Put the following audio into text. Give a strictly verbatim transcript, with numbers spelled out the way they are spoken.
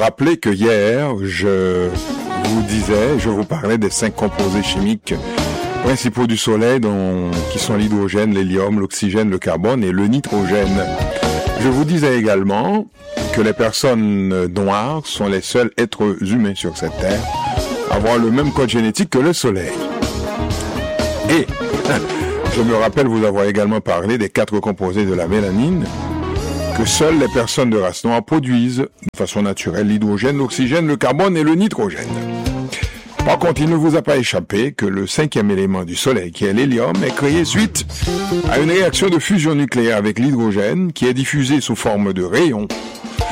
rappeler que hier, je vous disais, je vous parlais des cinq composés chimiques principaux du Soleil, dont, qui sont l'hydrogène, l'hélium, l'oxygène, le carbone et le nitrogène. Je vous disais également que les personnes noires sont les seuls êtres humains sur cette Terre à avoir le même code génétique que le Soleil. Et je me rappelle vous avoir également parlé des quatre composés de la mélanine, que seules les personnes de race noire produisent de façon naturelle l'hydrogène, l'oxygène, le carbone et le nitrogène. Par contre, il ne vous a pas échappé que le cinquième élément du Soleil, qui est l'hélium, est créé suite à une réaction de fusion nucléaire avec l'hydrogène qui est diffusée sous forme de rayons